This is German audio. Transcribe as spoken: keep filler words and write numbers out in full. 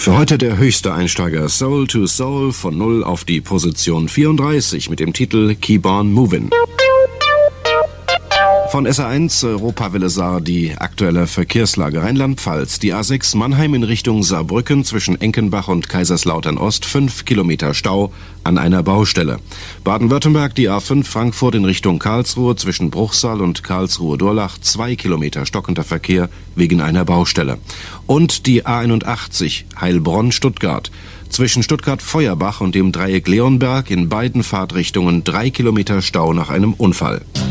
Für heute der höchste Einsteiger Soul to Soul von null auf die Position vierunddreißig mit dem Titel Keep on Movin'. Von S R eins Europa Welle Saar die aktuelle Verkehrslage Rheinland-Pfalz. Die A sechs Mannheim in Richtung Saarbrücken zwischen Enkenbach und Kaiserslautern Ost, fünf Kilometer Stau an einer Baustelle. Baden-Württemberg die A fünf Frankfurt in Richtung Karlsruhe zwischen Bruchsal und Karlsruhe-Durlach, zwei Kilometer stockender Verkehr wegen einer Baustelle. Und die A einundachtzig Heilbronn-Stuttgart. Zwischen Stuttgart-Feuerbach und dem Dreieck Leonberg in beiden Fahrtrichtungen drei Kilometer Stau nach einem Unfall.